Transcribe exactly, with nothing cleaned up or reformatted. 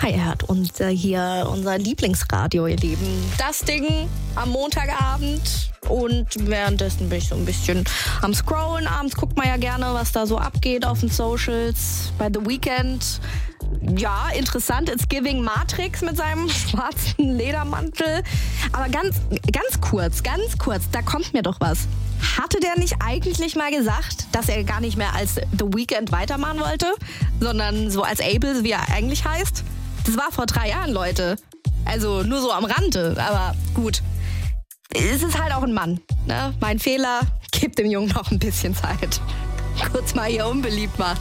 Hi, ihr hört uns äh, hier unser Lieblingsradio, ihr Lieben. Das Ding am Montagabend. Und währenddessen bin ich so ein bisschen am Scrollen. Abends guckt man ja gerne, was da so abgeht auf den Socials. Bei The Weeknd. Ja, interessant. It's giving Matrix mit seinem schwarzen Ledermantel. Aber ganz, ganz kurz, ganz kurz, da kommt mir doch was. Hatte der nicht eigentlich mal gesagt, dass er gar nicht mehr als The Weeknd weitermachen wollte, sondern so als Abel, wie er eigentlich heißt? Das war vor drei Jahren, Leute. Also nur so am Rande, aber gut. Es ist halt auch ein Mann, ne? Mein Fehler, gebt dem Jungen noch ein bisschen Zeit. Kurz mal hier unbeliebt machen.